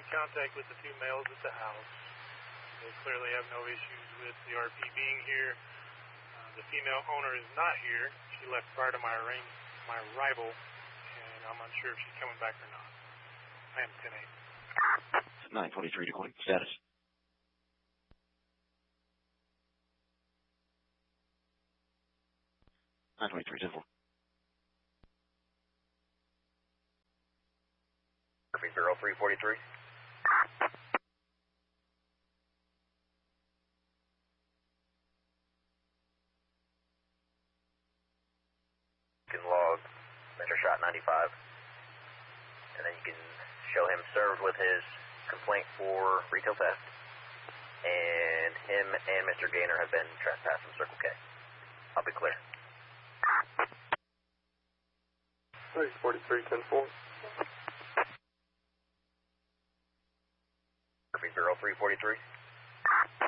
contact with the two males at the house. They clearly have no issues with the RP being here. The female owner is not here. She left prior to my arrival, and I'm unsure if she's coming back or not. I am 10-8. 923 recording status. Nine 23 10-4. Perfect, 0343. You can log Mr. Shot 95, and then you can show him served with his complaint for retail theft, and him and Mr. Gaynor have been trespassed from Circle K. I'll be clear. 343 10-4. Perfect, 0343.